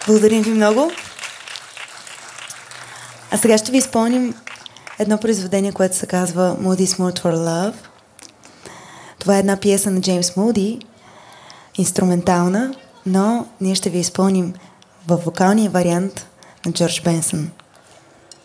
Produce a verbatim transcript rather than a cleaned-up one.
Благодарим ви много. А сега ще ви изпълним едно произведение, което се казва Moody's Mood for Love. Това е една пиеса на Джеймс Муди, инструментална, но ние ще ви изпълним във вокалния вариант на Джордж Бенсън.